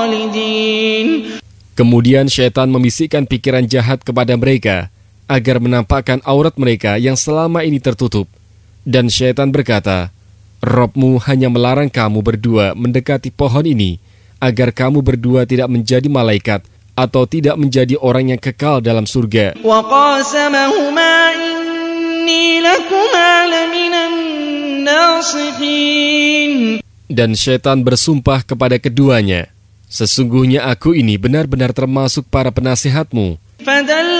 خالدين. Kemudian syaitan membisikkan pikiran jahat kepada mereka agar menampakkan aurat mereka yang selama ini tertutup. Dan syaitan berkata, Robmu hanya melarang kamu berdua mendekati pohon ini agar kamu berdua tidak menjadi malaikat atau tidak menjadi orang yang kekal dalam surga. وَقَاسَمَهُمَا إِنِّي لَكُمَا لَمِنَ النَّاصِحِينَ. Dan syaitan bersumpah kepada keduanya, sesungguhnya aku ini benar-benar termasuk para penasihatmu. فَدَلَّ